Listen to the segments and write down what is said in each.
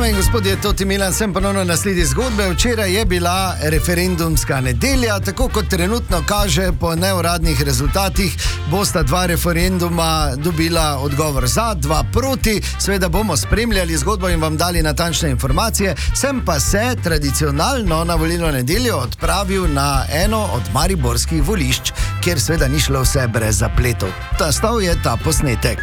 Dame in gospodje, Toti Milan, sem ponovno na sledi zgodbe. Včeraj je bila referendumska nedelja, tako kot trenutno kaže po neuradnih rezultatih, bosta dva referenduma dobila odgovor za, dva proti. Seveda bomo spremljali zgodbo in vam dali natančne informacije. Sem pa se tradicionalno na volilno nedeljo odpravil na eno od mariborskih volišč, kjer seveda ni šlo vse brez zapletov. Stal je ta posnetek.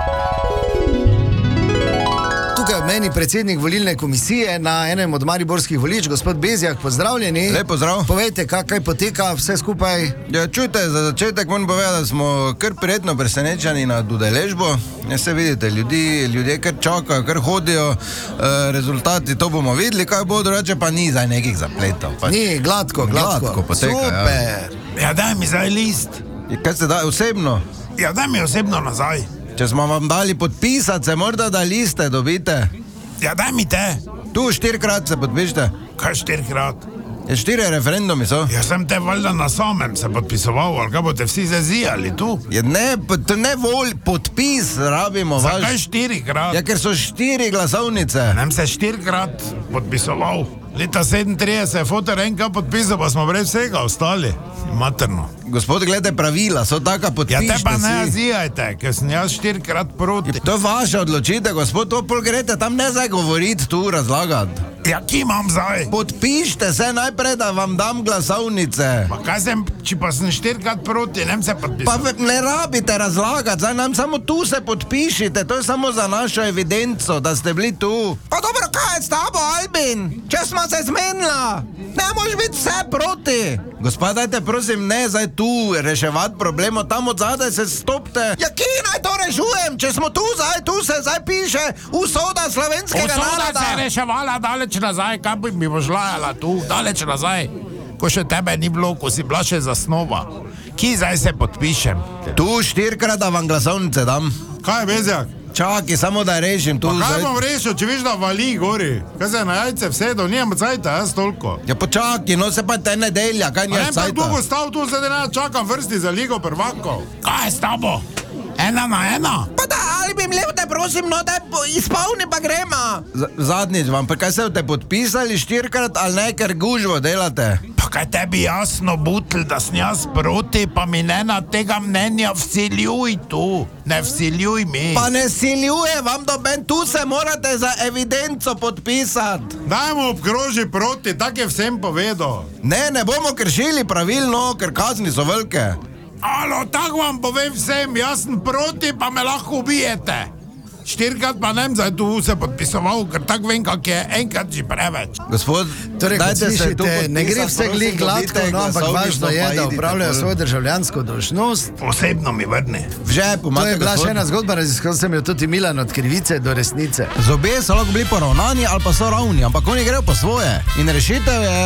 Tukaj v meni predsednik volilne komisije na enem od mariborskih volišč, gospod Bezjak, pozdravljeni. Lep pozdrav. Povejte, kaj poteka vse skupaj? Ja, čujte, za začetek moram povedati, da smo kar prijetno presenečeni nad udeležbo. Ja, se vidite, ljudje kar čakajo, kar hodijo, rezultati, to bomo videli, kaj bo, drugače pa ni zdaj nekih zapletov. Ni, gladko poteka. Super. Ja, daj mi zdaj list. Kaj ste dali, osebno? Ja, daj mi osebno nazaj. Če smo vam dali podpisati, se morda da liste dobite. Ja, daj mi te. Tu 4-krat se podpišite. Kaj 4-krat? Je 4 referendumi so. Ja, sem te valjda na samem se podpisoval, ali kaj boste vsi zazijali tu? Ja, ne podpis rabimo vaš. Zakaj 4-krat? Ja, ker so 4 glasovnice. Nem se 4-krat podpisoval. Leta 37 je fotor enkrat podpisal, pa smo brez vsega ostali. Materno. Gospod, gledajte, pravila so taka, podpište si. Ja, te pa ne azijajte, ker sem jaz 4-krat proti. To je vaša odločitev, gospod, to pol greste tam ne zdaj govoriti, tu razlagati. Ja, ki imam zdaj? Podpište se najprej, da vam dam glasovnice. Pa kaj sem, če pa sem 4-krat proti, nem se podpisal. Pa ne rabite razlagati, zdaj nam samo tu se podpišite, to je samo za našo evidenco, da ste bili tu. Pa dobro, kaj je s tabo, Albin? Če smo se zmenila, ne moš biti vse proti. Gospod, dajte prosim, ne zdaj tu reševati problemov, tam od zadaj se stopte. Ja, ki naj to rešujem, če smo tu se zdaj piše usoda slovenskega naroda. Usoda se je reševala daleč nazaj, kaj bi mi božlajala tu, daleč nazaj, ko še tebe ni bilo, ko si bila še zasnova. Ki zdaj se podpišem? Tu 4-krat da vam glasovnice dam. Kaj je, Bezjak? Čaki, samo da rešim tu. Pa kaj bom rešil, če viš da vali gori? Kaj se na jajce vsedo, nijem cajta, jaz toliko. Ja, počaki, no se pa te nedelja, kaj nijem cajta. Ne, pa dolgo stav tu, zdaj ne čakam vrsti za Ligo prvakov. Kaj je s tabo? 1-1? Pa da, ali bi mlev te prosim, no da izpolni pa grema. Zadnjič vam, pa kaj se te podpisali 4-krat ali ne, ker gužvo delate? Pa kaj tebi jasno butl, da sem jaz proti, pa mi ne na tega mnenja vsiljuj tu. Ne vsiljuj mi. Pa ne vsiljuje vam doben, tu se morate za evidenco podpisati. Dajmo obkroži proti, tak je vsem povedal. Ne bomo kršili pravilno, ker kazni so velike. Alo, tak vam povem vsem, jaz sem proti, pa me lahko ubijete. 4-krat pa nem zdaj tu se podpisoval, ker tak vem, kak je enkrat že preveč. Gospod, torej, dajte se tu podpisati, ne gre vse glih gladko, no, ampak važno je, da upravljajo svojo državljansko dolžnost. Osebno mi vrni. V žepu, to je bila še ena zgodba, raziskal sem jo tudi Milan, od krivice do resnice. Zobje so lahko bili poravnani ali pa so ravni, ampak oni grejo po svoje. In rešitev je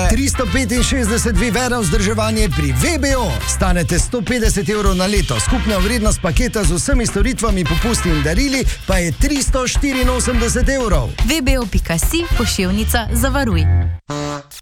365 vivera vzdrževanje pri VBO. Stanete 150 evrov na leto. Skupna vrednost paketa z vsemi storitvami, popusti in darili pa je 384 evrov. VBO.si, pošiljnica, zavaruj.